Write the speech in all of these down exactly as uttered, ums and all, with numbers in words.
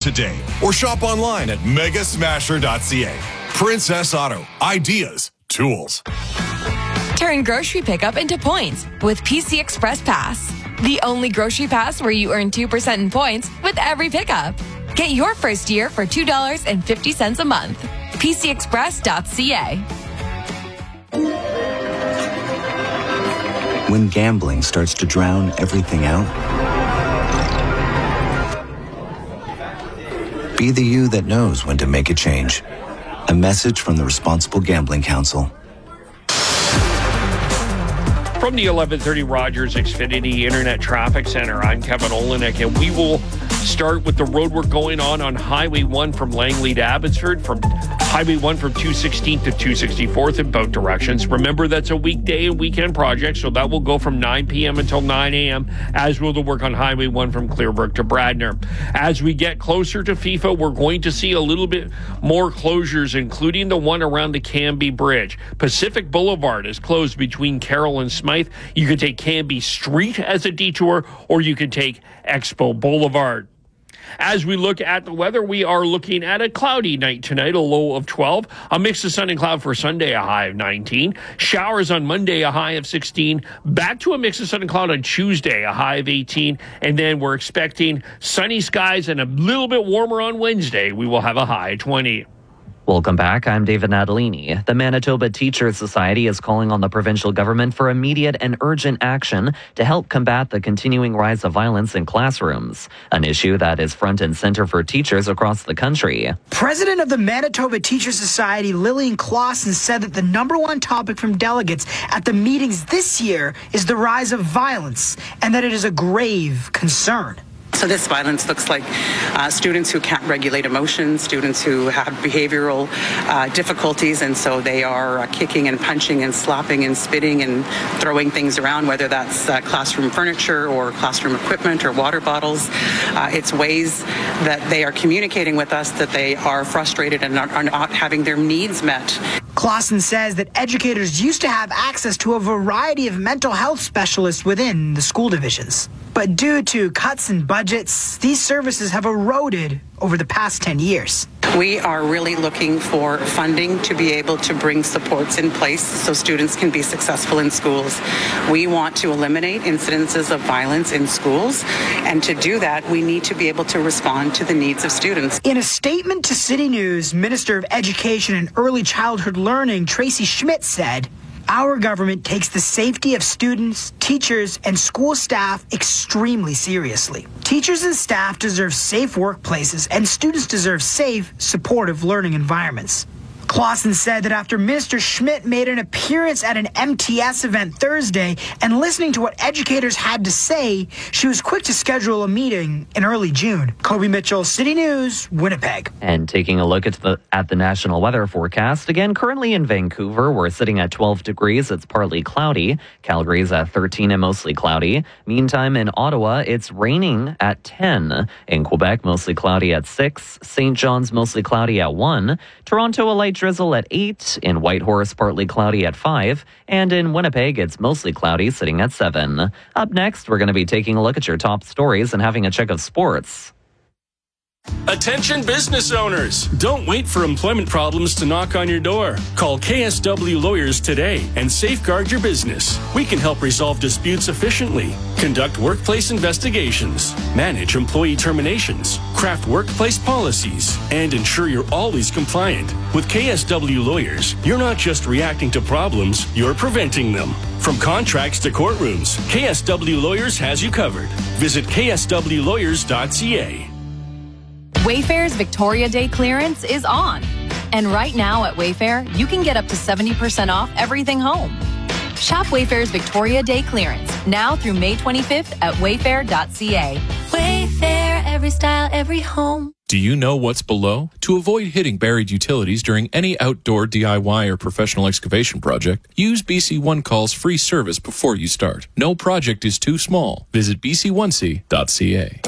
today or shop online at mega smasher dot c a. Princess Auto. Ideas. Tools. Turn grocery pickup into points with P C Express Pass. The only grocery pass where you earn two percent in points with every pickup. Get your first year for two dollars and fifty cents a month. P C express dot c a. When gambling starts to drown everything out, be the you that knows when to make a change. A message from the Responsible Gambling Council. From the eleven thirty Rogers Xfinity Internet Traffic Center, I'm Kevin Olenek, and we will start with the road work going on on Highway one from Langley to Abbotsford, from Highway one from two sixteenth to two sixty-fourth in both directions. Remember, that's a weekday and weekend project, so that will go from nine p.m. until nine a.m., as will the work on Highway one from Clearbrook to Bradner. As we get closer to FIFA, we're going to see a little bit more closures, including the one around the Canby Bridge. Pacific Boulevard is closed between Carroll and Smythe. You can take Canby Street as a detour, or you can take Expo Boulevard. As we look at the weather, we are looking at a cloudy night tonight, a low of twelve. A mix of sun and cloud for Sunday, a high of nineteen. Showers on Monday, a high of sixteen. Back to a mix of sun and cloud on Tuesday, a high of eighteen. And then we're expecting sunny skies and a little bit warmer on Wednesday. We will have a high of twenty. Welcome back. I'm David Natalini. The Manitoba Teachers Society is calling on the provincial government for immediate and urgent action to help combat the continuing rise of violence in classrooms, an issue that is front and center for teachers across the country. President of the Manitoba Teachers Society, Lillian Clausen, said that the number one topic from delegates at the meetings this year is the rise of violence and that it is a grave concern. So this violence looks like uh, students who can't regulate emotions, students who have behavioral uh, difficulties, and so they are uh, kicking and punching and slapping and spitting and throwing things around, whether that's uh, classroom furniture or classroom equipment or water bottles. Uh, it's ways that they are communicating with us that they are frustrated and are, are not having their needs met. Clausen says that educators used to have access to a variety of mental health specialists within the school divisions. But due to cuts in budgets, these services have eroded over the past ten years. We are really looking for funding to be able to bring supports in place so students can be successful in schools. We want to eliminate incidences of violence in schools, and to do that, we need to be able to respond to the needs of students. In a statement to City News, Minister of Education and Early Childhood Learning, Tracy Schmidt, said, "Our government takes the safety of students, teachers, and school staff extremely seriously. Teachers and staff deserve safe workplaces, and students deserve safe, supportive learning environments." Clausen said that after Minister Schmidt made an appearance at an M T S event Thursday and listening to what educators had to say, she was quick to schedule a meeting in early June. Kobe Mitchell, City News, Winnipeg. And taking a look at the at the national weather forecast, again, currently in Vancouver, we're sitting at twelve degrees. It's partly cloudy. Calgary's at thirteen and mostly cloudy. Meantime, in Ottawa, it's raining at ten. In Quebec, mostly cloudy at six. Saint John's, mostly cloudy at one. Toronto, a light drizzle at eight. In Whitehorse, partly cloudy at five. And in Winnipeg, it's mostly cloudy, sitting at seven. Up next, we're going to be taking a look at your top stories and having a check of sports. Attention business owners. Don't wait for employment problems to knock on your door. Call K S W Lawyers today and safeguard your business. We can help resolve disputes efficiently, conduct workplace investigations, manage employee terminations, craft workplace policies, and ensure you're always compliant. With K S W Lawyers, you're not just reacting to problems, you're preventing them. From contracts to courtrooms, K S W Lawyers has you covered. Visit K S W lawyers dot c a. Wayfair's Victoria Day clearance is on. And right now at Wayfair, you can get up to seventy percent off everything home. Shop Wayfair's Victoria Day clearance now through May twenty-fifth at wayfair dot c a. Wayfair, every style, every home. Do you know what's below? To avoid hitting buried utilities during any outdoor D I Y or professional excavation project, use B C One Call's free service before you start. No project is too small. Visit b c one c dot c a.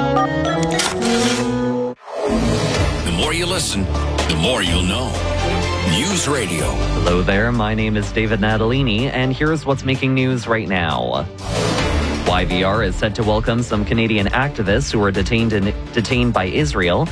The more you listen, the more you'll know. News Radio. Hello there, my name is David Natalini, and here's what's making news right now. Y V R is set to welcome some Canadian activists who were detained in, detained by Israel